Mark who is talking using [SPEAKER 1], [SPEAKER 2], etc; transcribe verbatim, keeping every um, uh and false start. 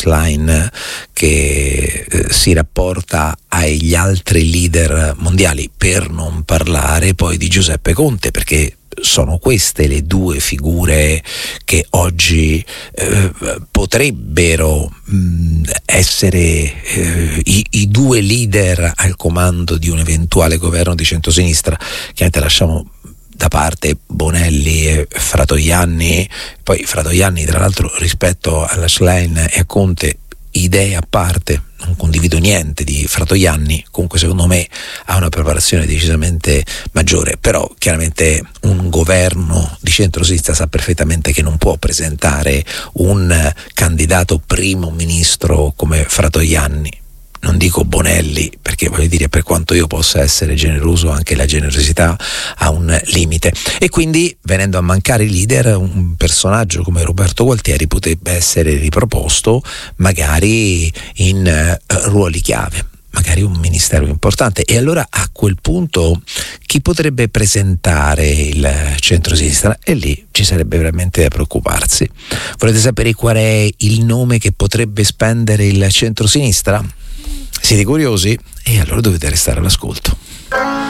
[SPEAKER 1] Schlein che eh, si rapporta agli altri leader mondiali, per non parlare poi di Giuseppe Conte, perché sono queste le due figure che oggi eh, potrebbero mh, essere eh, i, i due leader al comando di un eventuale governo di centrosinistra. Chiaramente lasciamo da parte Bonelli e Fratoianni, poi Fratoianni tra l'altro rispetto alla Schlein e a Conte idee a parte, non condivido niente di Fratoianni, comunque secondo me ha una preparazione decisamente maggiore, però chiaramente un governo di centrosinistra sa perfettamente che non può presentare un candidato primo ministro come Fratoianni. Non dico Bonelli, perché voglio dire, per quanto io possa essere generoso, anche la generosità ha un limite, e quindi venendo a mancare i leader, un personaggio come Roberto Gualtieri potrebbe essere riproposto magari in uh, ruoli chiave, magari un ministero importante. E allora a quel punto chi potrebbe presentare il centrosinistra? E lì ci sarebbe veramente da preoccuparsi. Volete sapere qual è il nome che potrebbe spendere il centrosinistra? Siete curiosi? E allora dovete restare all'ascolto.